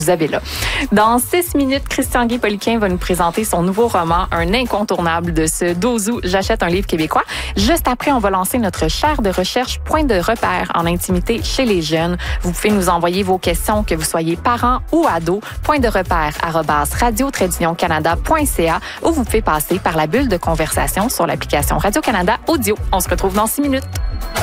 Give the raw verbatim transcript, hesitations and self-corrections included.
vous avez là. Dans six minutes, Christian-Guy Poliquin va nous présenter son nouveau roman, un incontournable de ce douze août, J'achète un livre québécois. Juste après, on va lancer notre chaire de recherche Point de repère en intimité chez les jeunes. Vous pouvez nous envoyer vos questions, que vous soyez parents ou ados, point de repère arobase radio tiret canada point c a ou vous pouvez passer par la bulle de conversation sur l'application Radio-Canada Audio. On se retrouve dans six minutes.